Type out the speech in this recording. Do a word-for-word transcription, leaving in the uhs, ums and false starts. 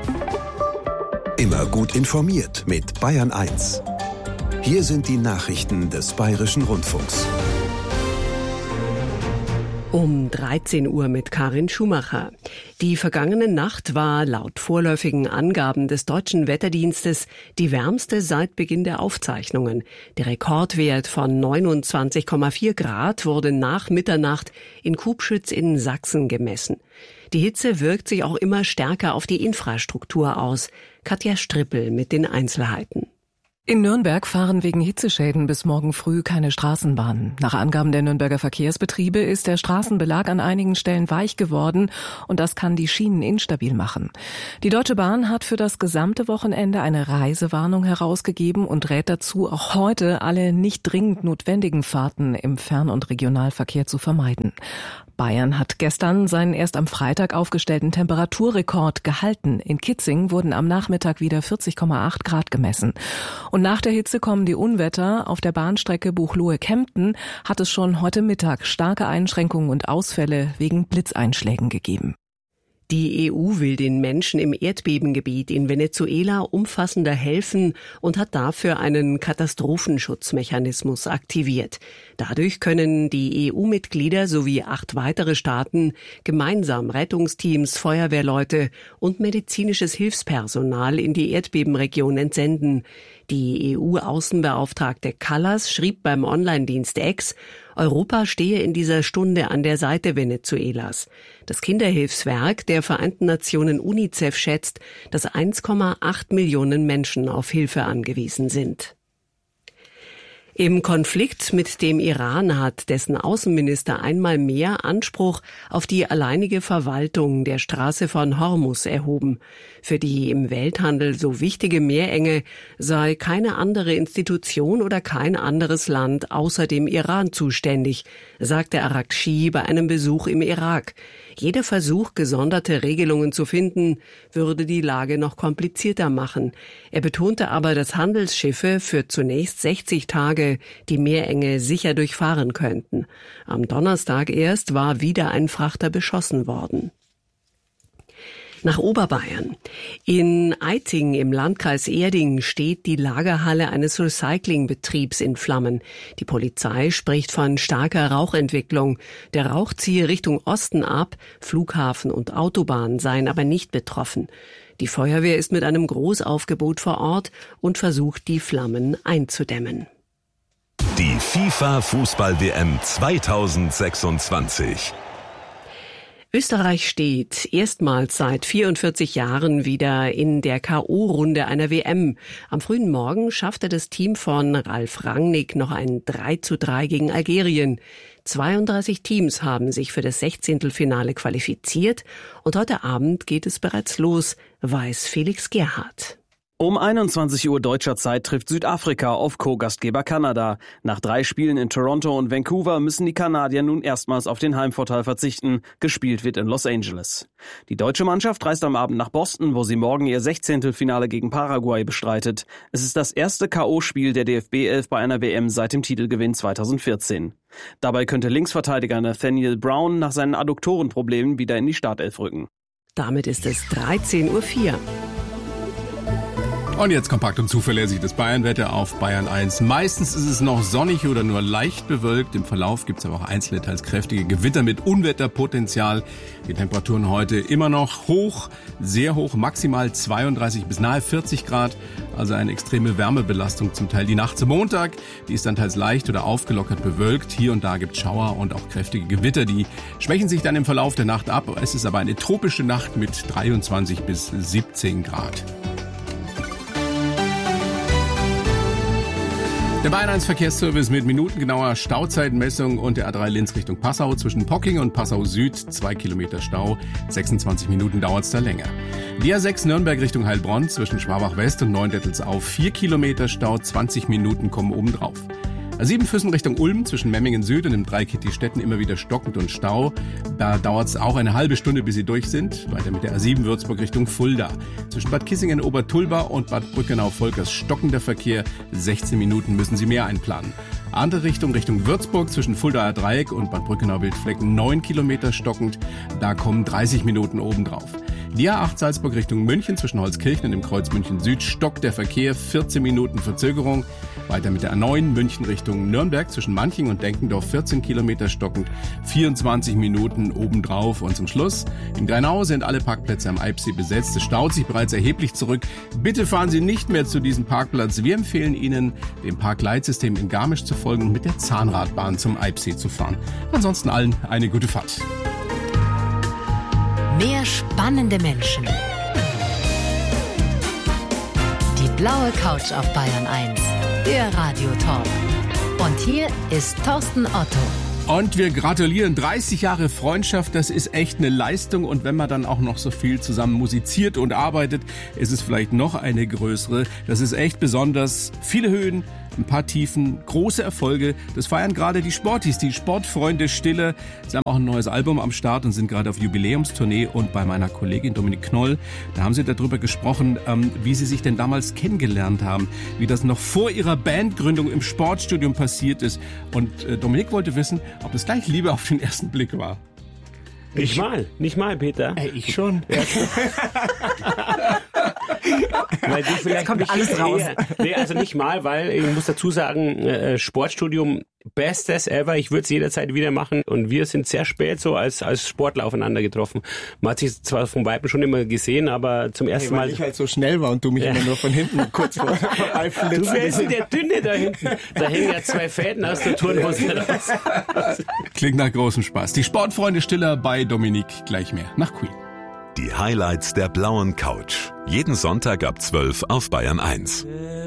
Immer gut informiert mit Bayern eins. Hier sind die Nachrichten des Bayerischen Rundfunks. Um dreizehn Uhr mit Karin Schumacher. Die vergangene Nacht war laut vorläufigen Angaben des deutschen Wetterdienstes die wärmste seit Beginn der Aufzeichnungen. Der Rekordwert von neunundzwanzig Komma vier Grad wurde nach Mitternacht in Kubschütz in Sachsen gemessen. Die Hitze wirkt sich auch immer stärker auf die Infrastruktur aus. Katja Strippel mit den Einzelheiten. In Nürnberg fahren wegen Hitzeschäden bis morgen früh keine Straßenbahnen. Nach Angaben der Nürnberger Verkehrsbetriebe ist der Straßenbelag an einigen Stellen weich geworden und das kann die Schienen instabil machen. Die Deutsche Bahn hat für das gesamte Wochenende eine Reisewarnung herausgegeben und rät dazu, auch heute alle nicht dringend notwendigen Fahrten im Fern- und Regionalverkehr zu vermeiden. Bayern hat gestern seinen erst am Freitag aufgestellten Temperaturrekord gehalten. In Kitzing wurden am Nachmittag wieder vierzig Komma acht Grad gemessen. Und nach der Hitze kommen die Unwetter. Auf der Bahnstrecke Buchloe-Kempten hat es schon heute Mittag starke Einschränkungen und Ausfälle wegen Blitzeinschlägen gegeben. Die E U will den Menschen im Erdbebengebiet in Venezuela umfassender helfen und hat dafür einen Katastrophenschutzmechanismus aktiviert. Dadurch können die E U-Mitglieder sowie acht weitere Staaten gemeinsam Rettungsteams, Feuerwehrleute und medizinisches Hilfspersonal in die Erdbebenregion entsenden. Die E U-Außenbeauftragte Kallas schrieb beim Online-Dienst X, Europa stehe in dieser Stunde an der Seite Venezuelas. Das Kinderhilfswerk der Vereinten Nationen UNICEF schätzt, dass eins Komma acht Millionen Menschen auf Hilfe angewiesen sind. Im Konflikt mit dem Iran hat dessen Außenminister einmal mehr Anspruch auf die alleinige Verwaltung der Straße von Hormuz erhoben. Für die im Welthandel so wichtige Meerenge sei keine andere Institution oder kein anderes Land außer dem Iran zuständig, sagte Araghchi bei einem Besuch im Irak. Jeder Versuch, gesonderte Regelungen zu finden, würde die Lage noch komplizierter machen. Er betonte aber, dass Handelsschiffe für zunächst sechzig Tage die Meerenge sicher durchfahren könnten. Am Donnerstag erst war wieder ein Frachter beschossen worden. Nach Oberbayern. In Eiting im Landkreis Erding steht die Lagerhalle eines Recyclingbetriebs in Flammen. Die Polizei spricht von starker Rauchentwicklung. Der Rauch ziehe Richtung Osten ab, Flughafen und Autobahn seien aber nicht betroffen. Die Feuerwehr ist mit einem Großaufgebot vor Ort und versucht, die Flammen einzudämmen. Die FIFA-Fußball-W M zweitausendsechsundzwanzig. Österreich steht erstmals seit vierundvierzig Jahren wieder in der K O-Runde einer W M. Am frühen Morgen schaffte das Team von Ralf Rangnick noch ein drei zu drei gegen Algerien. zweiunddreißig Teams haben sich für das Sechzehntelfinale qualifiziert und heute Abend geht es bereits los, weiß Felix Gerhardt. Um einundzwanzig Uhr deutscher Zeit trifft Südafrika auf Co-Gastgeber Kanada. Nach drei Spielen in Toronto und Vancouver müssen die Kanadier nun erstmals auf den Heimvorteil verzichten. Gespielt wird in Los Angeles. Die deutsche Mannschaft reist am Abend nach Boston, wo sie morgen ihr Sechzehntelfinale gegen Paraguay bestreitet. Es ist das erste K O-Spiel der D F B elf bei einer W M seit dem Titelgewinn zweitausendvierzehn. Dabei könnte Linksverteidiger Nathaniel Brown nach seinen Adduktorenproblemen wieder in die Startelf rücken. Damit ist es dreizehn Uhr vier. Und jetzt kompakt und zuverlässig das Bayernwetter auf Bayern eins. Meistens ist es noch sonnig oder nur leicht bewölkt. Im Verlauf gibt es aber auch einzelne, teils kräftige Gewitter mit Unwetterpotenzial. Die Temperaturen heute immer noch hoch, sehr hoch, maximal zweiunddreißig bis nahe vierzig Grad. Also eine extreme Wärmebelastung zum Teil. Die Nacht zum Montag, die ist dann teils leicht oder aufgelockert bewölkt. Hier und da gibt es Schauer und auch kräftige Gewitter. Die schwächen sich dann im Verlauf der Nacht ab. Es ist aber eine tropische Nacht mit dreiundzwanzig bis siebzehn Grad. Der Bayern eins Verkehrsservice mit minutengenauer Stauzeitmessung und der A drei Linz Richtung Passau zwischen Pocking und Passau Süd, zwei Kilometer Stau, sechsundzwanzig Minuten dauert's da länger. Die A sechs Nürnberg Richtung Heilbronn zwischen Schwabach West und Neuendettelsau, vier Kilometer Stau, zwanzig Minuten kommen obendrauf. A sieben Füssen Richtung Ulm zwischen Memmingen Süd und dem Dreikitti-Städten immer wieder stockend und Stau. Da dauert es auch eine halbe Stunde, bis sie durch sind. Weiter mit der A sieben Würzburg Richtung Fulda. Zwischen Bad Kissingen, Obertulba und Bad Brückenau-Volkers stockender Verkehr. sechzehn Minuten müssen Sie mehr einplanen. Andere Richtung, Richtung Würzburg zwischen Fuldaer Dreieck und Bad Brückenau-Wildflecken neun Kilometer stockend. Da kommen dreißig Minuten obendrauf. Die A acht Salzburg Richtung München zwischen Holzkirchen und dem Kreuz München Süd stockt der Verkehr, vierzehn Minuten Verzögerung. Weiter mit der A neun München Richtung Nürnberg zwischen Manching und Denkendorf vierzehn Kilometer stockend, vierundzwanzig Minuten obendrauf. Und zum Schluss, in Greinau sind alle Parkplätze am Eibsee besetzt. Es staut sich bereits erheblich zurück. Bitte fahren Sie nicht mehr zu diesem Parkplatz. Wir empfehlen Ihnen, dem Parkleitsystem in Garmisch zu folgen und mit der Zahnradbahn zum Eibsee zu fahren. Ansonsten allen eine gute Fahrt. Mehr spannende Menschen. Die blaue Couch auf Bayern eins. Der Radiotalk. Und hier ist Thorsten Otto. Und wir gratulieren, dreißig Jahre Freundschaft, das ist echt eine Leistung. Und wenn man dann auch noch so viel zusammen musiziert und arbeitet, ist es vielleicht noch eine größere. Das ist echt besonders. Viele Höhen, ein paar Tiefen, große Erfolge. Das feiern gerade die Sportis, die Sportfreunde Stille. Sie haben auch ein neues Album am Start und sind gerade auf Jubiläumstournee. Und bei meiner Kollegin Dominik Knoll, da haben sie darüber gesprochen, wie sie sich denn damals kennengelernt haben, wie das noch vor ihrer Bandgründung im Sportstudium passiert ist. Und Dominik wollte wissen, ob es gleich Liebe auf den ersten Blick war. Nicht mal, nicht mal, Peter. Ey, ich schon. Weil du vielleicht Jetzt kommt alles raus. Eher, nee, also nicht mal, weil ich muss dazu sagen, äh, Sportstudium, bestes ever. Ich würde es jederzeit wieder machen. Und wir sind sehr spät so als als Sportler aufeinander getroffen. Man hat sich zwar vom Weitem schon immer gesehen, aber zum ersten hey, weil Mal... ich halt so schnell war und du mich ja. immer nur von hinten kurz vor Du wärst der Dünne da hinten. Da hängen ja zwei Fäden aus der Turnhose raus. Klingt nach großem Spaß. Die Sportfreunde Stiller bei Dominik, gleich mehr nach Queen. Die Highlights der blauen Couch. Jeden Sonntag ab zwölf auf Bayern eins.